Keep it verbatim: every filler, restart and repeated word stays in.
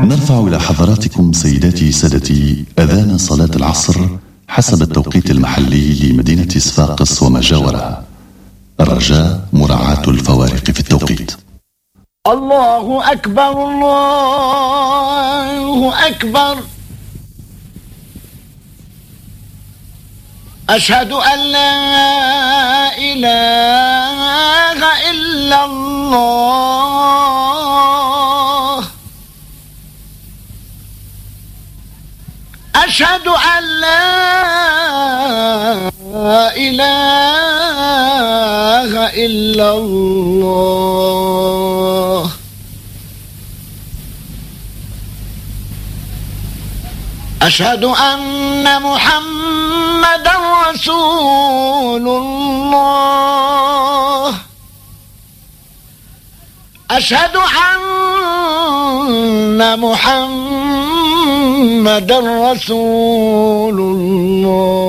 نرفع إلى حضراتكم سيداتي سادتي أذان صلاة العصر حسب التوقيت المحلي لمدينة صفاقس وما جاورها. الرجاء مراعاة الفوارق في التوقيت. الله أكبر الله أكبر. أشهد أن لا إله إلا الله. أشهد أن لا إله إلا الله. أشهد أن محمدا رسول الله. أشهد أن محمدا رسول الله.